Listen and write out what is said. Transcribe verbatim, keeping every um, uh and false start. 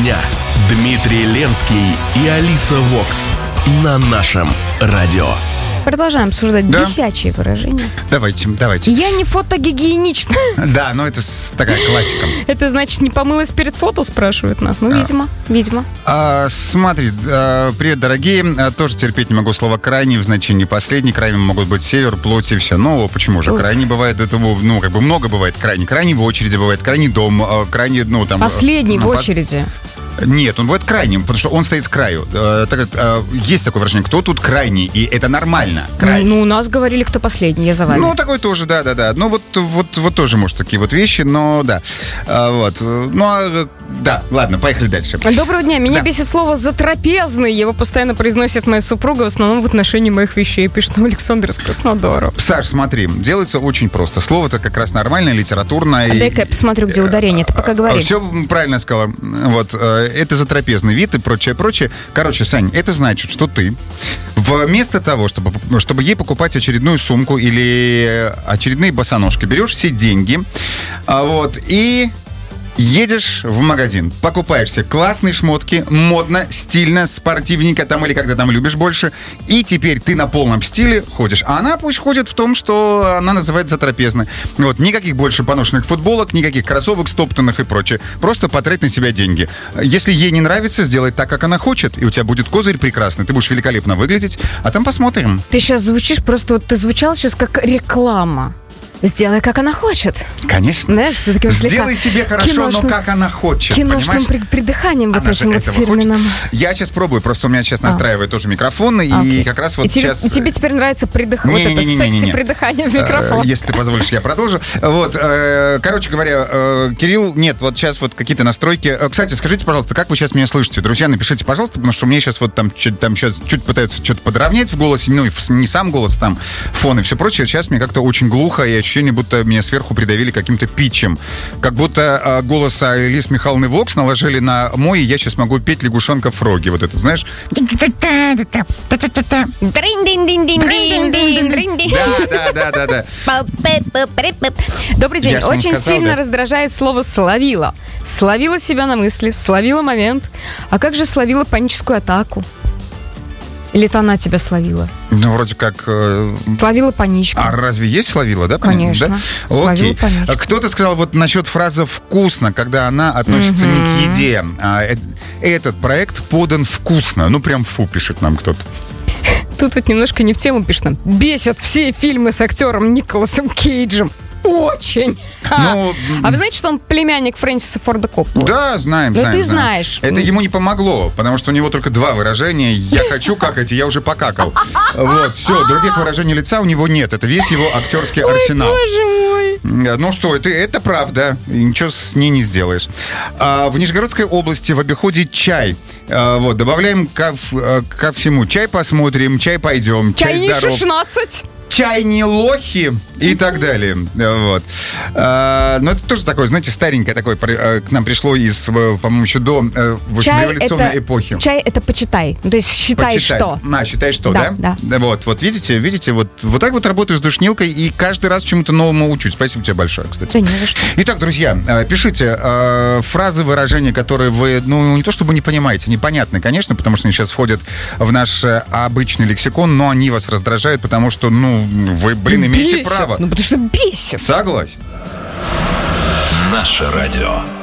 дня. Дмитрий Ленский и Алиса Вокс на нашем радио. Продолжаем обсуждать Да. бесячие выражения. Давайте, давайте. Я не фотогигиенична. Да, но это с- такая классика. Это значит, не помылась перед фото, спрашивают нас. Ну, А. видимо, видимо. А, смотри, а, привет, дорогие. А, тоже терпеть не могу слово «крайний» в значении «последний». Крайними могут быть север, плоть и все. Ну, почему же? Ух. Крайний бывает, это, ну, как бы много бывает крайний. Крайний в очереди бывает, крайний дом, а, крайний, ну, там... Последний а, в по- очереди. Нет, он бывает крайним, потому что он стоит с краю. Э, так как, э, есть такое выражение, кто тут крайний, и это нормально. Крайний. Ну, у нас говорили, кто последний, я за вами. Ну, такой тоже, да-да-да. Ну, вот, вот, вот тоже, может, такие вот вещи, но да. А, вот. Ну, а, да, ладно, поехали дальше. Доброго дня. Меня Да. бесит слово «затрапезный». Его постоянно произносит моя супруга, в основном в отношении моих вещей. Пишет нам Александр из Краснодара. Саш, смотри, делается очень просто. Слово-то как раз нормальное, литературное. А дай-ка я посмотрю, где ударение. Ты пока говори. Все правильно сказала. Вот, э, это затрапезный вид и прочее, прочее. Короче, Сань, это значит, что ты вместо того, чтобы, чтобы ей покупать очередную сумку или очередные босоножки, берешь все деньги, а, вот, и едешь в магазин, покупаешь себе классные шмотки, модно, стильно, спортивненько там или как ты там любишь больше, и теперь ты на полном стиле ходишь. А она пусть ходит в том, что она называется затрапезной. Вот, никаких больше поношенных футболок, никаких кроссовок стоптанных и прочее. Просто потратить на себя деньги. Если ей не нравится, сделай так, как она хочет, и у тебя будет козырь прекрасный, ты будешь великолепно выглядеть, а там посмотрим. Ты сейчас звучишь, просто вот ты звучал сейчас как реклама. Сделай, как она хочет. Конечно. Знаешь, ты таким слегка Сделай себе хорошо, но киношным- как она хочет, киношным понимаешь? при- придыханием вот Она же этим вот этого фирменным. хочет. Я сейчас пробую, просто у меня сейчас А. настраивает тоже микрофон, и А, окей. как раз вот и, тебе, сейчас... и тебе теперь нравится придыхание, вот это Не-не-не-не-не-не. секси-придыхание в Э, микрофон. Если ты позволишь, я продолжу. Вот, э, короче говоря, э, Кирилл, нет, вот сейчас вот какие-то настройки. Э, Кстати, скажите, пожалуйста, как вы сейчас меня слышите? Друзья, напишите, пожалуйста, потому что мне сейчас вот там чуть, там сейчас чуть пытаются что-то подровнять в голосе, ну, и в- не сам голос, там, фон и все прочее. Сейчас мне как-то очень глухо, и ощущение, будто меня сверху придавили каким-то питчем. Как будто э, голос Алисы Михайловны Вокс наложили на мой, и я сейчас могу петь лягушонка Фроги. Вот это, знаешь? Дрин-дин-дин-дин-дин-дин-дин. Да, да, да, да, да. Добрый день. Я ж вам Очень сказал, сильно да. раздражает слово «словила». Словила себя на мысли, словила момент. А как же словила паническую атаку? Или это она тебя словила? Ну, вроде как... э, Словила паничку. А разве есть словила, да? Конечно. Да? Словила Окей. паничку. А Кто-то сказал вот насчет фразы «вкусно», когда она относится не к еде. А, э- этот проект подан вкусно. Ну, прям фу, пишет нам кто-то. Тут вот немножко не в тему пишет нам. Бесят все фильмы с актером Николасом Кейджем. Очень. Ха. Ну, А вы знаете, что он племянник Фрэнсиса Форда Копполы? Да, знаем, Ну, знаем. ты знаем. знаешь. Это ему не помогло, потому что у него только два выражения. «Я хочу какать», и «я уже покакал». Вот, все, других выражений лица у него нет. Это весь его актерский арсенал. Боже мой. Ну что, это, это правда. И ничего с ней не сделаешь. А, в Нижегородской области в обиходе чай. А, вот, добавляем ко, в- ко всему. Чай посмотрим, чай пойдем, чай, Чайни здоров. шестнадцать. Чай не лохи и так далее. Вот. А, но это тоже такое, знаете, старенькое такое при- э, к нам пришло из, э, по-моему, еще до э, в общем, Чай революционной это, эпохи. чай это почитай. Ну, то есть считай, Почитай. что. А, считай, что, да? Да, да. Вот, вот, видите, видите, вот, вот так вот работаю с душнилкой и каждый раз чему-то новому учусь. Спасибо тебе большое, кстати. Да не за что. Итак, друзья, э, пишите э, фразы, выражения, которые вы, ну, не то чтобы не понимаете, непонятны, конечно, потому что они сейчас входят в наш э, обычный лексикон, но они вас раздражают, потому что, ну, вы, блин, имеете Бесит. право. Ну, потому что бесит. Согласен. Наше радио.